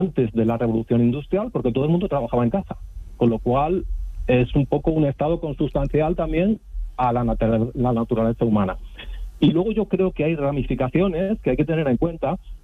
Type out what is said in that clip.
antes de la revolución industrial, porque todo el mundo trabajaba en casa, con lo cual es un poco un estado consustancial también a la naturaleza humana. Y luego yo creo que hay ramificaciones que hay que tener en cuenta,